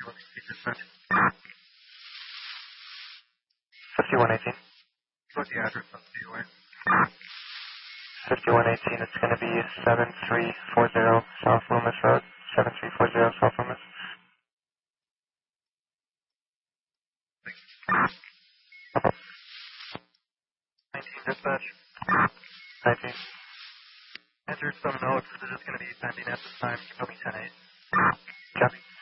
5118. What's the address on Cedarway? 5118, it's going to be 7340 South Loomis Road. 7340 South Loomis. 19 dispatch. 19. Enter Stone Oaks. Is it just going to be pending at this time? You can tell me 10-8. Copy.